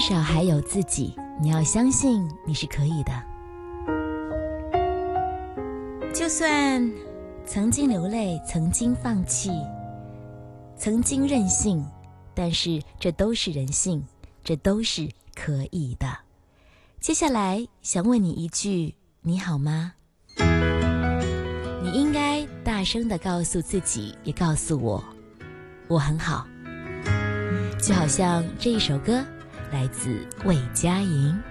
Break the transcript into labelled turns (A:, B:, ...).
A: 少还有自己，你要相信你是可以的。就算曾经流泪，曾经放弃，曾经任性，但是这都是人性，这都是可以的。接下来想问你一句，你好吗？你应该大声地告诉自己，也告诉我，我很好。就好像这一首歌来自魏佳莹。